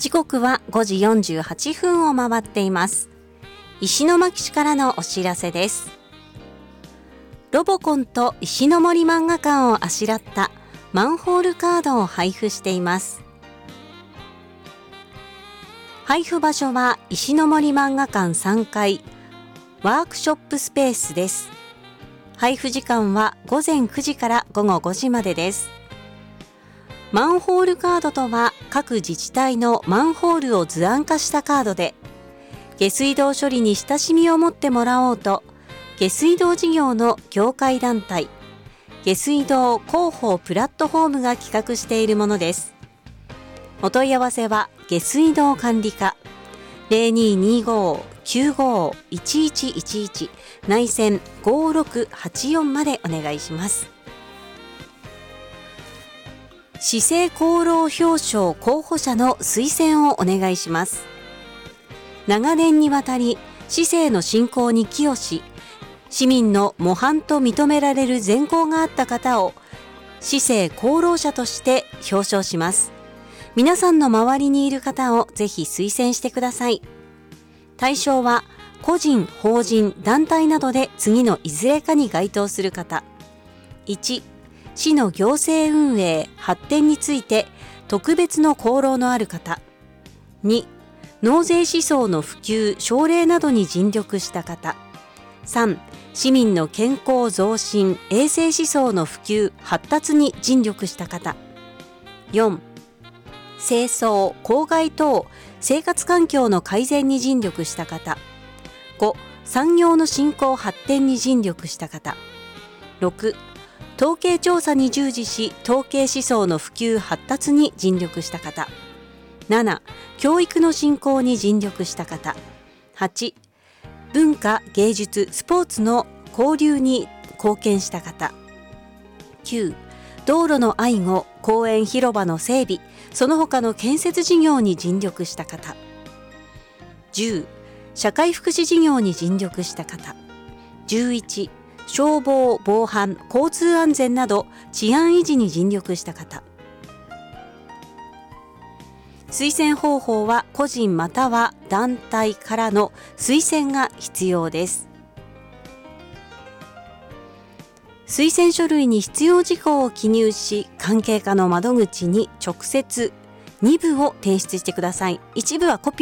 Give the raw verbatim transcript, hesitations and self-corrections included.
時刻はごじよんじゅうはちふんを回っています。石巻市からのお知らせです。ロボコンと石の森漫画館をあしらったマンホールカードを配布しています。配布場所は石の森漫画館さんがいワークショップスペースです。配布時間はごぜんくじからごごごじまでです。マンホールカードとは各自治体のマンホールを図案化したカードで、下水道処理に親しみを持ってもらおうと、下水道事業の業界団体、下水道広報プラットフォームが企画しているものです。お問い合わせは下水道管理課 ゼロにーにーごーきゅうごーいちいちいちいち 内線ごーろくはちよんまでお願いします。市政功労表彰候補者の推薦をお願いします。長年にわたり市政の振興に寄与し、市民の模範と認められる善行があった方を市政功労者として表彰します。皆さんの周りにいる方をぜひ推薦してください。対象は個人、法人、団体などで次のいずれかに該当する方。いち、市の行政運営・発展について特別の功労のある方。に、納税思想の普及・奨励などに尽力した方。さん、市民の健康増進・衛生思想の普及・発達に尽力した方。よん、清掃・公害等生活環境の改善に尽力した方。ご、産業の振興・発展に尽力した方。ろく、統計調査に従事し統計思想の普及・発達に尽力した方。なな、教育の振興に尽力した方。はち、文化・芸術・スポーツの交流に貢献した方。きゅう、道路の愛護・公園・広場の整備、その他の建設事業に尽力した方。じゅう、社会福祉事業に尽力した方。じゅういち、消防・防犯・交通安全など治安維持に尽力した方。推薦方法は個人または団体からの推薦が必要です。推薦書類に必要事項を記入し、関係課の窓口に直接にぶを提出してください。いちぶはコピー